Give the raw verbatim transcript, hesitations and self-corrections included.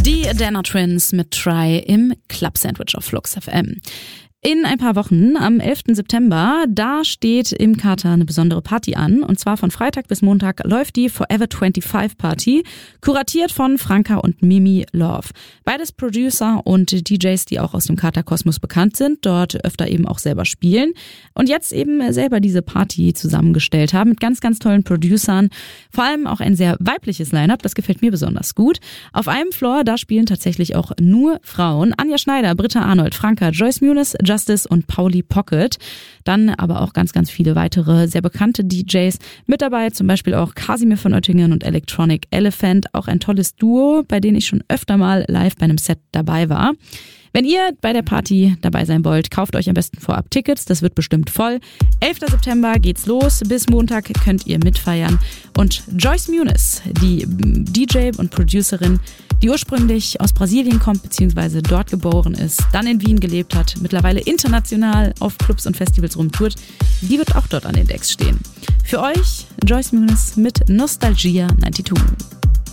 Die Adana Twins mit Try im Club Sandwich auf Flux F M. In ein paar Wochen, am elften September, da steht im Kater eine besondere Party an. Und zwar von Freitag bis Montag läuft die Forever fünfundzwanzig Party, kuratiert von Franka und Mimi Love. Beides Producer und D Js, die auch aus dem Kater-Kosmos bekannt sind, dort öfter eben auch selber spielen. Und jetzt eben selber diese Party zusammengestellt haben mit ganz, ganz tollen Producern. Vor allem auch ein sehr weibliches Line-Up, das gefällt mir besonders gut. Auf einem Floor, da spielen tatsächlich auch nur Frauen. Anja Schneider, Britta Arnold, Franka, Joyce Muniz, Justice und Pauli Pocket. Dann aber auch ganz, ganz viele weitere sehr bekannte D Js mit dabei, zum Beispiel auch Casimir von Oettingen und Electronic Elephant, auch ein tolles Duo, bei denen ich schon öfter mal live bei einem Set dabei war. Wenn ihr bei der Party dabei sein wollt, kauft euch am besten vorab Tickets, das wird bestimmt voll. elften September geht's los, bis Montag könnt ihr mitfeiern. Und Joyce Muniz, die D J und Producerin, die ursprünglich aus Brasilien kommt bzw. dort geboren ist, dann in Wien gelebt hat, mittlerweile international auf Clubs und Festivals rumtourt, die wird auch dort an den Decks stehen. Für euch Joyce Muniz mit Nostalgia zweiundneunzig.